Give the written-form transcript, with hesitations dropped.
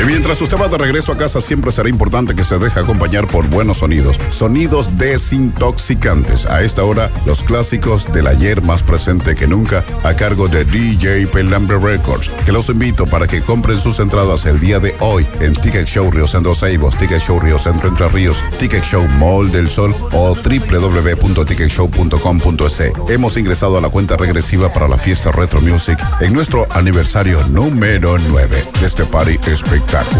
mientras usted va de regreso a casa, siempre será importante que se deje acompañar por buenos sonidos. Sonidos desintoxicantes. A esta hora, los clásicos del ayer más presente que nunca, a cargo de DJ Pelambre Records, que los invito para que compren sus entradas el día de hoy en Ticket Show Río Centro Ceibos, Ticket Show Río Centro Entre Ríos, Ticket Show Mall del Sol o www.ticketshow.com.es. Hemos ingresado a la cuenta regresiva para la fiesta Retro Music en nuestro aniversario número 9 de este party espectáculo.